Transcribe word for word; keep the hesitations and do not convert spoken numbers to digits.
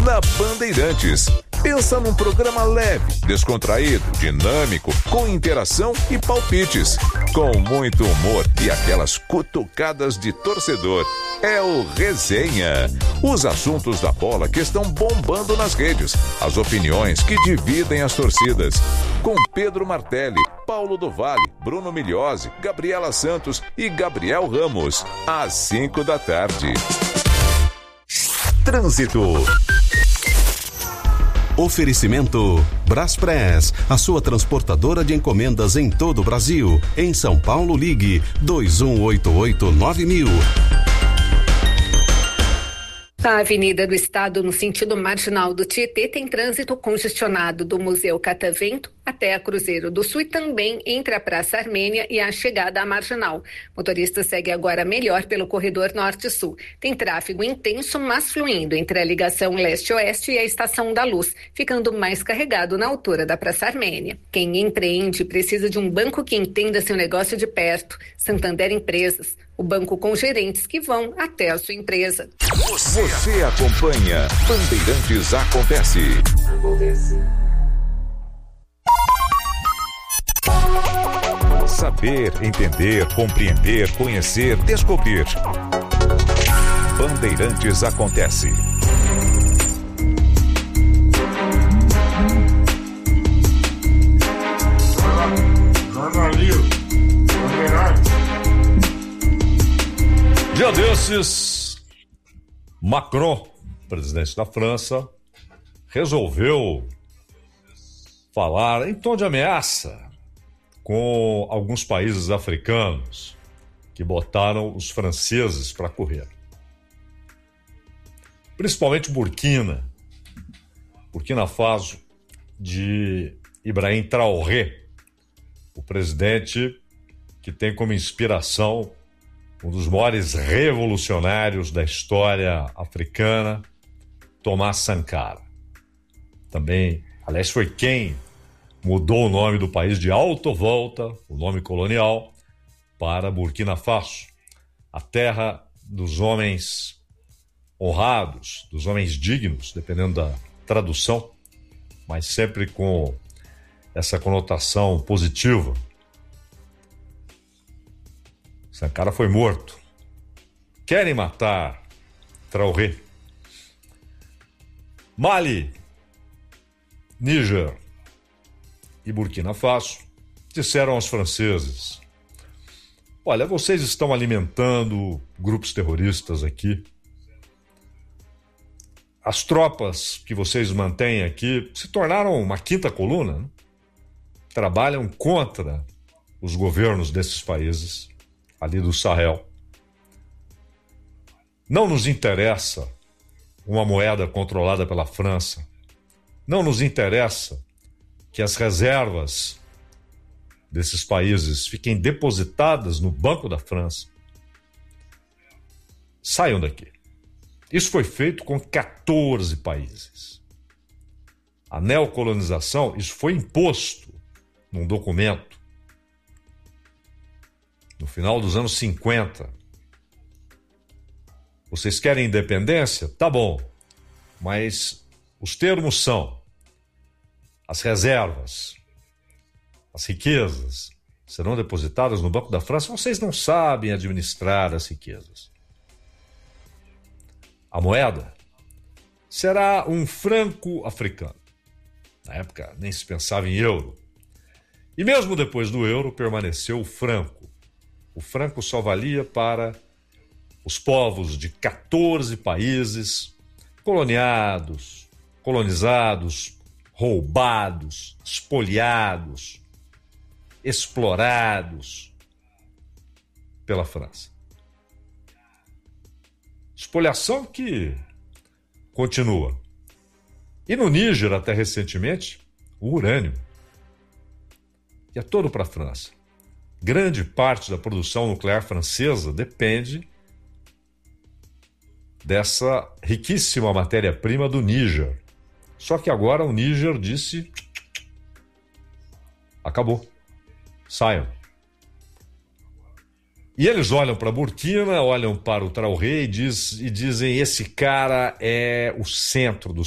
na Bandeirantes. Pensa num programa leve, descontraído, dinâmico, com interação e palpites, com muito humor e aquelas cutucadas de torcedor. É o Resenha. Os assuntos da bola que estão bombando nas redes, as opiniões que dividem as torcidas. Com Pedro Martelli, Paulo do Vale, Bruno Migliosi, Gabriela Santos e Gabriel Ramos. Às cinco da tarde. Trânsito. Oferecimento Braspress, a sua transportadora de encomendas em todo o Brasil. Em São Paulo, ligue dois um oito oito nove mil. A Avenida do Estado, no sentido marginal do Tietê, tem trânsito congestionado do Museu Catavento até a Cruzeiro do Sul e também entre a Praça Armênia e a chegada à Marginal. O motorista segue agora melhor pelo corredor norte-sul. Tem tráfego intenso, mas fluindo entre a ligação leste-oeste e a Estação da Luz, ficando mais carregado na altura da Praça Armênia. Quem empreende precisa de um banco que entenda seu negócio de perto. Santander Empresas, o banco com gerentes que vão até a sua empresa. Você acompanha Bandeirantes Acontece. Acontece. Saber, entender, compreender, conhecer, descobrir. Bandeirantes Acontece. Jornalismo. Bandeirantes. Dia desses, Macron, presidente da França, resolveu falar em tom de ameaça com alguns países africanos que botaram os franceses para correr. Principalmente Burkina, Burkina Faso, de Ibrahim Traoré, o presidente que tem como inspiração um dos maiores revolucionários da história africana, Thomas Sankara. Também, aliás, foi quem mudou o nome do país de Alto Volta, o nome colonial, para Burkina Faso, a terra dos homens honrados, dos homens dignos, dependendo da tradução, mas sempre com essa conotação positiva. Sankara foi morto. Querem matar Traoré. Mali, Níger e Burkina Faso disseram aos franceses: olha, vocês estão alimentando grupos terroristas aqui. As tropas que vocês mantêm aqui se tornaram uma quinta coluna, né? Trabalham contra os governos desses países ali do Sahel. Não nos interessa uma moeda controlada pela França. Não nos interessa que as reservas desses países fiquem depositadas no Banco da França. Saiam daqui. Isso foi feito com quatorze países. A neocolonização, isso foi imposto num documento no final dos anos cinquenta. Vocês querem independência? Tá bom. Mas os termos são: as reservas, as riquezas serão depositadas no Banco da França. Vocês não sabem administrar as riquezas. A moeda será um franco africano. Na época nem se pensava em euro. E mesmo depois do euro permaneceu o franco. O franco só valia para os povos de quatorze países coloniados, colonizados, roubados, espoliados, explorados pela França. Espoliação que continua. E no Níger, até recentemente, o urânio. E é todo para a França. Grande parte da produção nuclear francesa depende dessa riquíssima matéria-prima do Níger. Só que agora o Níger disse: acabou, saiam. E eles olham para Burkina, olham para o Traoré e, diz, e dizem: esse cara é o centro dos